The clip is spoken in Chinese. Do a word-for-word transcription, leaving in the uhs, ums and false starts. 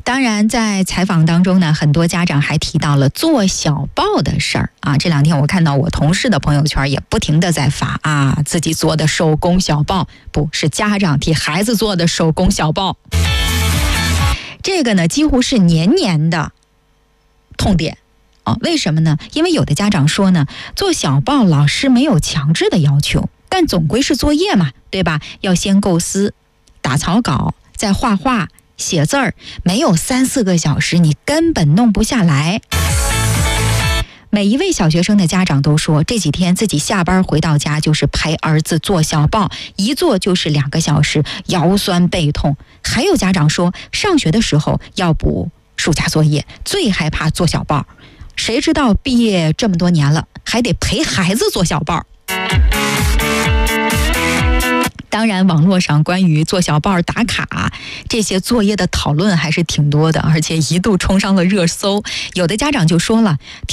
当然在采访当中呢，很多家长还提到了做小报的事儿啊。这两天我看到我同事的朋友圈也不停的在发啊，自己做的手工小报，不是家长替孩子做的手工小报。这个呢几乎是年年的痛点哦。为什么呢？因为有的家长说呢，做小报老师没有强制的要求，但总归是作业嘛，对吧？要先构思、打草稿，再画画、写字儿，没有三四个小时你根本弄不下来。每一位小学生的家长都说，这几天自己下班回到家就是陪儿子做小报，一做就是两个小时，腰酸背痛。还有家长说，上学的时候要补暑假作业，最害怕做小报。谁知道毕业这么多年了，还得陪孩子做小报。当然网络上关于做小报打卡这些作业的讨论还是挺多的，而且一度冲上了热搜。有的家长就说了，